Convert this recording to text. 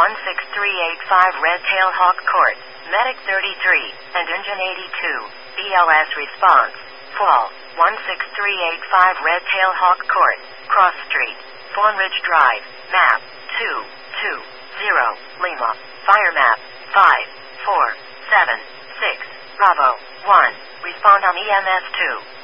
16385 Red Tail Hawk Court, Medic 33, and Engine 82, BLS response. Fall, 16385 Red Tail Hawk Court, Cross Street, Fawn Ridge Drive, map, 220, Lima, fire map, 547 6 Bravo, 1, respond on EMS 2.